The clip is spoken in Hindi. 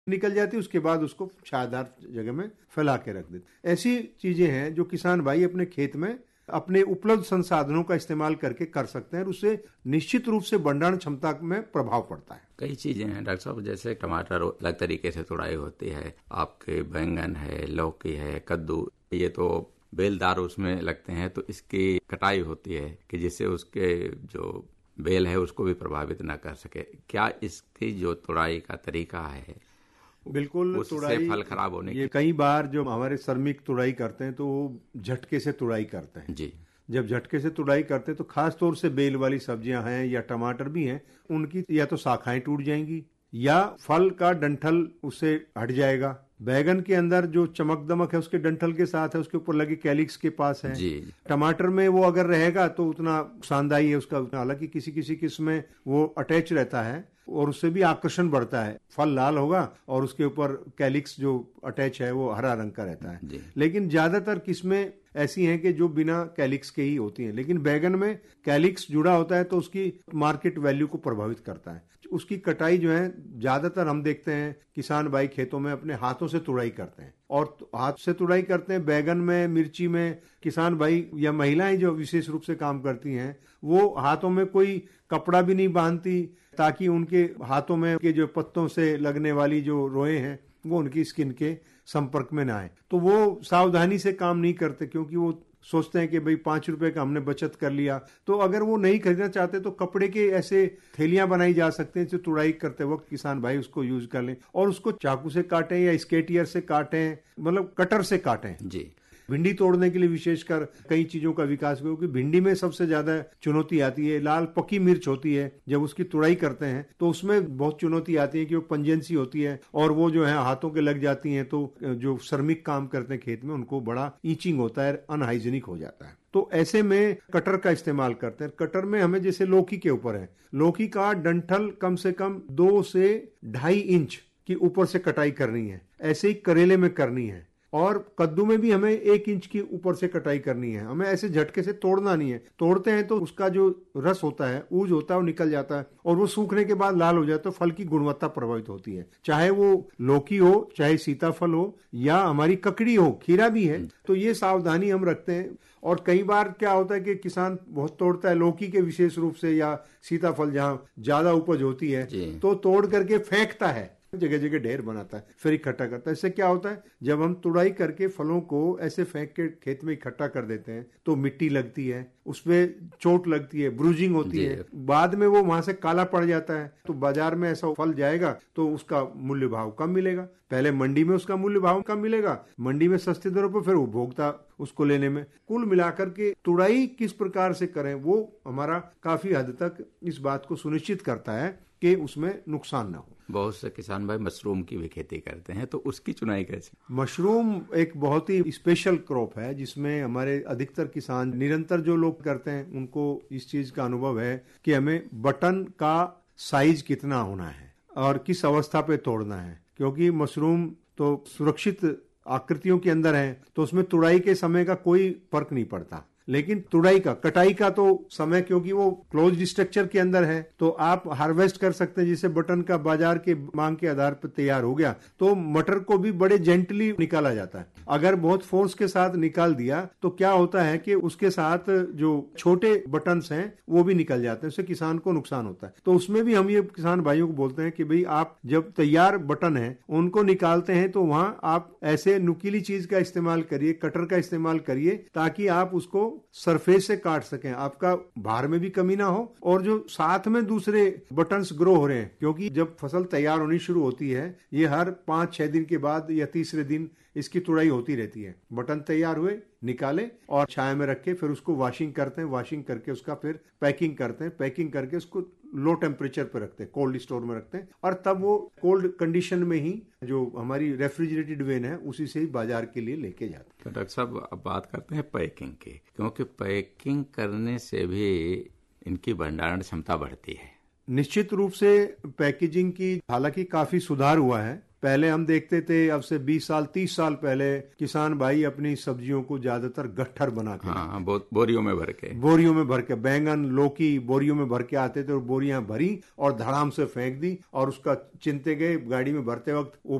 निकल जाती है, उसके बाद उसको छायादार जगह में फैला के रख देते। ऐसी चीजें हैं जो किसान भाई अपने खेत में अपने उपलब्ध संसाधनों का इस्तेमाल करके कर सकते हैं और उससे निश्चित रूप से भंडारण क्षमता में प्रभाव पड़ता है। कई चीजें हैं डॉक्टर साहब, जैसे टमाटर अलग तरीके से तुड़ाई होती है, आपके बैंगन है, लौकी है, कद्दू, ये तो बेलदार उसमें लगते हैं, तो इसकी कटाई होती है कि जिससे उसके जो बेल है उसको भी प्रभावित न कर सके। क्या इसकी जो तुड़ाई का तरीका है बिल्कुल तुड़ाई फल खराब होने ये कई बार जो हमारे श्रमिक तुड़ाई करते हैं तो वो झटके से तुड़ाई करते हैं जी। जब झटके से तुड़ाई करते हैं तो खास तौर से बेल वाली सब्जियां हैं या टमाटर भी हैं, उनकी या तो शाखाएं टूट जाएंगी या फल का डंठल उससे हट जाएगा। बैगन के अंदर जो चमक दमक है उसके डंठल के साथ है, उसके ऊपर लगे कैलिक्स के पास है जी। टमाटर में वो अगर रहेगा तो उतना नुकसानदायी है उसका। हालांकि किसी किसी किस्म में वो अटैच रहता है और उससे भी आकर्षण बढ़ता है, फल लाल होगा और उसके ऊपर कैलिक्स जो अटैच है वो हरा रंग का रहता है। लेकिन ज्यादातर किस्में ऐसी हैं कि जो बिना कैलिक्स के ही होती हैं, लेकिन बैगन में कैलिक्स जुड़ा होता है तो उसकी मार्केट वैल्यू को प्रभावित करता है। उसकी कटाई जो है ज्यादातर हम देखते हैं किसान भाई खेतों में अपने हाथों से तुड़ाई करते हैं और हाथ से तुड़ाई करते हैं। बैगन में, मिर्ची में किसान भाई या महिलाएं जो विशेष रूप से काम करती हैं वो हाथों में कोई कपड़ा भी नहीं बांधती ताकि उनके हाथों में के जो पत्तों से लगने वाली जो रोए हैं वो उनकी स्किन के संपर्क में ना आए। तो वो सावधानी से काम नहीं करते क्योंकि वो सोचते हैं कि भाई 5 रुपए का हमने बचत कर लिया। तो अगर वो नहीं खरीदना चाहते तो कपड़े के ऐसे थैलियां बनाई जा सकते हैं जो तुड़ाई करते वक्त किसान भाई उसको यूज कर लें और उसको चाकू से काटें या स्केटियर से काटें, मतलब कटर से काटें जी। भिंडी तोड़ने के लिए विशेषकर कई चीजों का विकास हुआ, क्योंकि भिंडी में सबसे ज्यादा चुनौती आती है। लाल पकी मिर्च होती है, जब उसकी तुड़ाई करते हैं तो उसमें बहुत चुनौती आती है कि वो पंजेंसी होती है और वो जो है हाथों के लग जाती हैं, तो जो श्रमिक काम करते हैं खेत में उनको बड़ा ईचिंग होता है, अनहाइजीनिक हो जाता है। तो ऐसे में कटर का इस्तेमाल करते हैं। कटर में हमें जैसे लौकी के ऊपर है, लौकी का डंठल कम से कम 2 से 2.5 इंच की ऊपर से कटाई करनी है, ऐसे ही करेले में करनी है और कद्दू में भी हमें 1 इंच की ऊपर से कटाई करनी है। हमें ऐसे झटके से तोड़ना नहीं है, तोड़ते हैं तो उसका जो रस होता है, ऊज होता है, वो निकल जाता है और वो सूखने के बाद लाल हो जाता है तो फल की गुणवत्ता प्रभावित होती है। चाहे वो लौकी हो, चाहे सीताफल हो या हमारी ककड़ी हो, खीरा भी है। तो ये सावधानी हम रखते हैं। और कई बार क्या होता है कि किसान बहुत तोड़ता है लौकी के विशेष रूप से या सीताफल जहां ज्यादा उपज होती है तो तोड़ करके फेंकता है, जगह जगह ढेर बनाता है, फिर इकट्ठा करता है। इससे क्या होता है, जब हम तुड़ाई करके फलों को ऐसे फेंक के खेत में इकट्ठा कर देते हैं तो मिट्टी लगती है, उसमें चोट लगती है, ब्रूजिंग होती है, बाद में वो वहां से काला पड़ जाता है। तो बाजार में ऐसा फल जाएगा तो उसका मूल्य भाव कम मिलेगा। पहले मंडी में उसका मूल्य भाव कम मिलेगा, मंडी में सस्ते दरों पर, फिर उपभोक्ता उसको लेने में। कुल मिलाकर के तुड़ाई किस प्रकार से करें वो हमारा काफी हद तक इस बात को सुनिश्चित करता है कि उसमें नुकसान ना हो। बहुत से किसान भाई मशरूम की भी खेती करते हैं, तो उसकी चुनाई कैसे? मशरूम एक बहुत ही स्पेशल क्रॉप है जिसमें हमारे अधिकतर किसान निरंतर जो लोग करते हैं उनको इस चीज का अनुभव है कि हमें बटन का साइज कितना होना है और किस अवस्था पे तोड़ना है। क्योंकि मशरूम तो सुरक्षित आकृतियों के अंदर है तो उसमें तुड़ाई के समय का कोई फर्क नहीं पड़ता, लेकिन तुड़ाई का, कटाई का तो समय, क्योंकि वो क्लोज्ड स्ट्रक्चर के अंदर है तो आप हार्वेस्ट कर सकते हैं। जिसे बटन का बाजार के मांग के आधार पर तैयार हो गया तो मटर को भी बड़े जेंटली निकाला जाता है। अगर बहुत फोर्स के साथ निकाल दिया तो क्या होता है कि उसके साथ जो छोटे बटन्स हैं वो भी निकल जाते हैं, उससे किसान को नुकसान होता है। तो उसमें भी हम ये किसान भाइयों को बोलते हैं कि भाई आप जब तैयार बटन है उनको निकालते हैं तो वहां आप ऐसे नुकीली चीज का इस्तेमाल करिए, कटर का इस्तेमाल करिए, ताकि आप उसको सरफेस से काट सकें, आपका भार में भी कमी ना हो और जो साथ में दूसरे बटन्स ग्रो हो रहे हैं। क्योंकि जब फसल तैयार होनी शुरू होती है ये हर 5-6 दिन के बाद या तीसरे दिन इसकी तुड़ाई होती रहती है। बटन तैयार हुए, निकाले और छाया में रखे, फिर उसको वॉशिंग करते हैं, वॉशिंग करके उसका फिर पैकिंग करते हैं, पैकिंग करके उसको लो टेम्परेचर पर रखते हैं, कोल्ड स्टोर में रखते हैं और तब वो कोल्ड कंडीशन में ही जो हमारी रेफ्रिजरेटेड वेन है उसी से ही बाजार के लिए लेके जाते हैं। तो डॉक्टर साहब अब बात करते हैं पैकिंग की, क्योंकि पैकिंग करने से भी इनकी भंडारण क्षमता बढ़ती है। निश्चित रूप से पैकेजिंग की हालांकि काफी सुधार हुआ है। पहले हम देखते थे, अब से 20 साल 30 साल पहले किसान भाई अपनी सब्जियों को ज्यादातर गट्ठर बना के बोरियों में भर के बैंगन लौकी बोरियों में भर के आते थे और बोरियां भरी और धड़ाम से फेंक दी और उसका चिंते गए गाड़ी में भरते वक्त वो